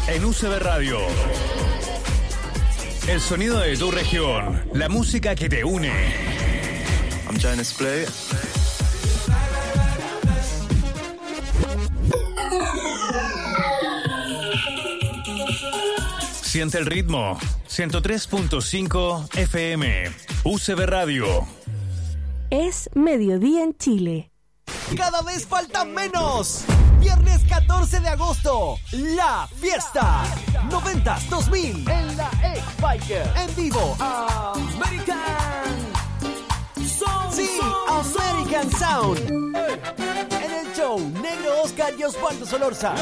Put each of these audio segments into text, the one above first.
en UCB Radio. El sonido de tu región, la música que te une. I'm Jonas Blue. Siente el ritmo. 103.5 FM. UCB Radio. Es mediodía en Chile. Cada vez falta menos. Viernes 14 de agosto, La Fiesta 90s 2000 en la X-Biker. En vivo, American Sound. Sí, American Sound. En el show, Negro Oscar y Osvaldo Solorza.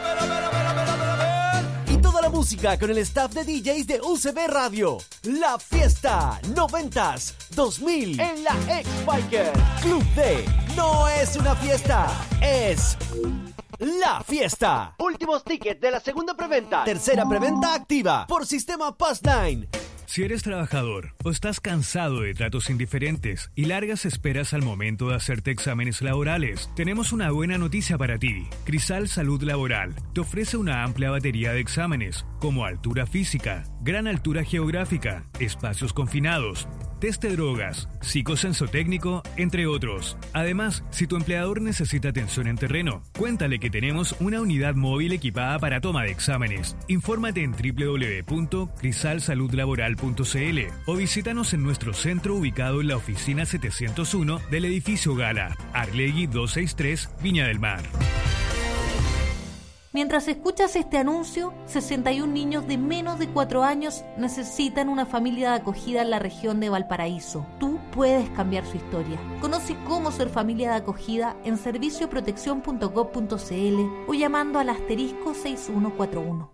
Y toda la música con el staff de DJs de UCB Radio. La Fiesta 90s 2000 en la X-Biker. Club D. No es una fiesta, es La Fiesta. Últimos tickets de la segunda preventa. Tercera preventa activa por sistema Passline. Si eres trabajador o estás cansado de tratos indiferentes y largas esperas al momento de hacerte exámenes laborales, tenemos una buena noticia para ti. Crisal Salud Laboral te ofrece una amplia batería de exámenes como altura física, gran altura geográfica, espacios confinados, test de drogas, psicosensotécnico, entre otros. Además, si tu empleador necesita atención en terreno, cuéntale que tenemos una unidad móvil equipada para toma de exámenes. Infórmate en www.crisalsaludlaboral.cl o visítanos en nuestro centro ubicado en la oficina 701 del edificio Gala, Arlegui 263, Viña del Mar. Mientras escuchas este anuncio, 61 niños de menos de 4 años necesitan una familia de acogida en la región de Valparaíso. Tú puedes cambiar su historia. Conoce cómo ser familia de acogida en servicioprotección.gov.cl o llamando al asterisco 6141.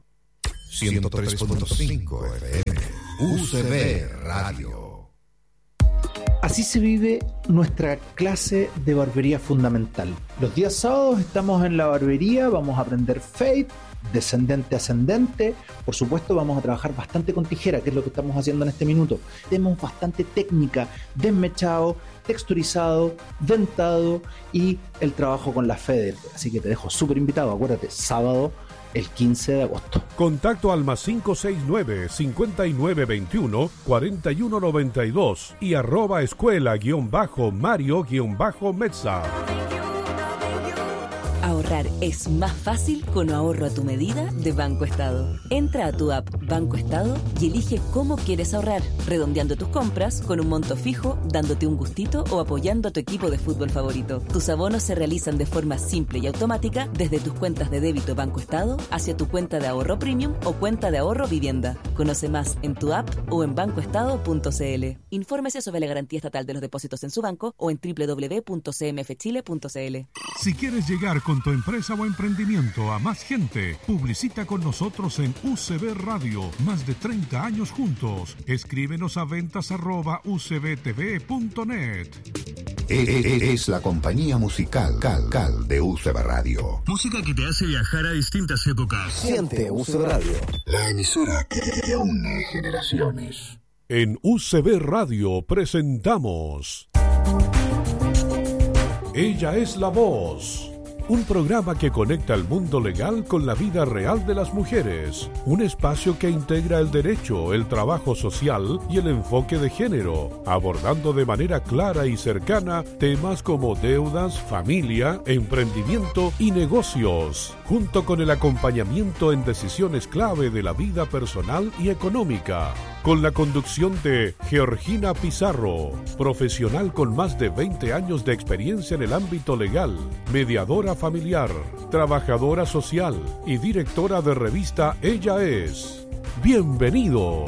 103.5 FM, UCB Radio. Así se vive nuestra clase de barbería fundamental. Los días sábados estamos en la barbería, vamos a aprender fade, descendente, ascendente. Por supuesto vamos a trabajar bastante con tijera, que es lo que estamos haciendo en este minuto. Tenemos bastante técnica, desmechado, texturizado, dentado y el trabajo con la Feder. Así que te dejo súper invitado, acuérdate, sábado el 15 de agosto. Contacto al más 569-5921-4192 y @escuela_Mario_Mezza. Ahorrar es más fácil con ahorro a tu medida de Banco Estado. Entra a tu app Banco Estado y elige cómo quieres ahorrar, redondeando tus compras con un monto fijo, dándote un gustito o apoyando a tu equipo de fútbol favorito. Tus abonos se realizan de forma simple y automática desde tus cuentas de débito Banco Estado hacia tu cuenta de ahorro premium o cuenta de ahorro vivienda. Conoce más en tu app o en bancoestado.cl. Infórmese sobre la garantía estatal de los depósitos en su banco o en www.cmfchile.cl. Si quieres llegar con tu empresa o emprendimiento a más gente, publicita con nosotros en UCB Radio. Más de 30 años juntos. Escríbenos a ventas@ucbtv.net. Es la compañía musical de UCB Radio. Música que te hace viajar a distintas épocas. Siente UCB Radio. La emisora que une generaciones. En UCB Radio presentamos Ella es la Voz. Un programa que conecta el mundo legal con la vida real de las mujeres. Un espacio que integra el derecho, el trabajo social y el enfoque de género, abordando de manera clara y cercana temas como deudas, familia, emprendimiento y negocios, junto con el acompañamiento en decisiones clave de la vida personal y económica. Con la conducción de Georgina Pizarro, profesional con más de 20 años de experiencia en el ámbito legal, mediadora familiar, trabajadora social y directora de revista Ella Es. ¡Bienvenidos!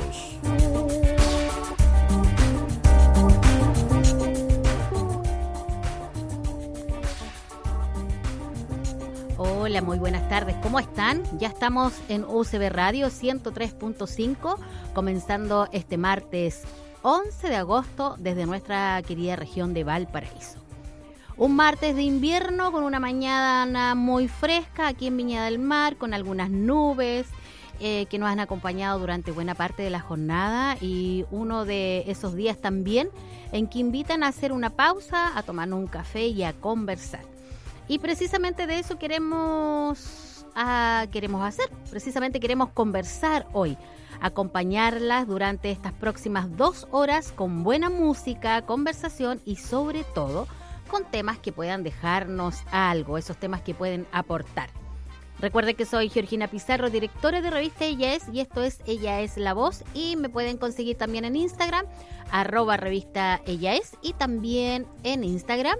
Hola, muy buenas tardes. ¿Cómo están? Ya estamos en UCB Radio 103.5, comenzando este martes 11 de agosto desde nuestra querida región de Valparaíso. Un martes de invierno con una mañana muy fresca aquí en Viña del Mar, con algunas nubes que nos han acompañado durante buena parte de la jornada, y uno de esos días también en que invitan a hacer una pausa, a tomar un café y a conversar. Y precisamente de eso queremos queremos hacer. Precisamente queremos conversar hoy, acompañarlas durante estas próximas 2 horas con buena música, conversación y sobre todo con temas que puedan dejarnos algo, esos temas que pueden aportar. Recuerde que soy Georgina Pizarro, directora de revista Ella Es, y esto es Ella Es la Voz, y me pueden conseguir también en Instagram, @revista Ella Es, y también en Instagram,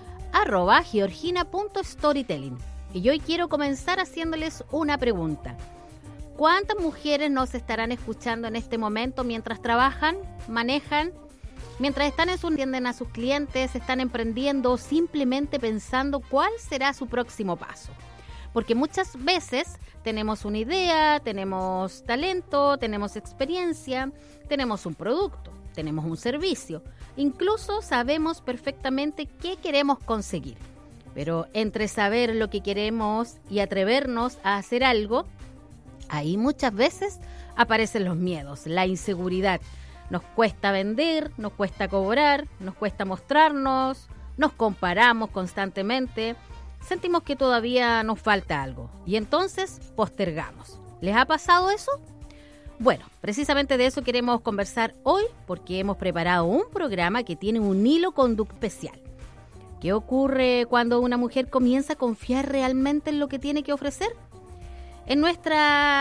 @georgina.storytelling. Y hoy quiero comenzar haciéndoles una pregunta. ¿Cuántas mujeres nos estarán escuchando en este momento mientras trabajan, manejan, mientras están atienden a sus clientes, están emprendiendo o simplemente pensando cuál será su próximo paso? Porque muchas veces tenemos una idea, tenemos talento, tenemos experiencia, tenemos un producto, tenemos un servicio, incluso sabemos perfectamente qué queremos conseguir. Pero entre saber lo que queremos y atrevernos a hacer algo, ahí muchas veces aparecen los miedos, la inseguridad. Nos cuesta vender, nos cuesta cobrar, nos cuesta mostrarnos, nos comparamos constantemente, sentimos que todavía nos falta algo y entonces postergamos. ¿Les ha pasado eso? Bueno, precisamente de eso queremos conversar hoy porque hemos preparado un programa que tiene un hilo conductual especial. ¿Qué ocurre cuando una mujer comienza a confiar realmente en lo que tiene que ofrecer? En nuestro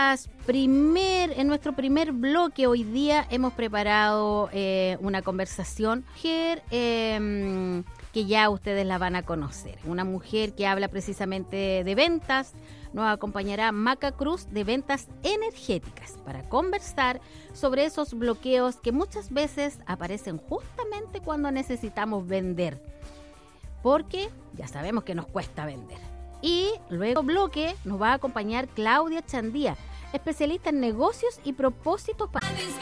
primer bloque hoy día hemos preparado una conversación que ya ustedes la van a conocer. Una mujer que habla precisamente de ventas. Nos acompañará Maca Cruz de Ventas Energéticas para conversar sobre esos bloqueos que muchas veces aparecen justamente cuando necesitamos vender. Porque ya sabemos que nos cuesta vender. Y luego bloque nos va a acompañar Claudia Chandía, especialista en negocios y propósitos para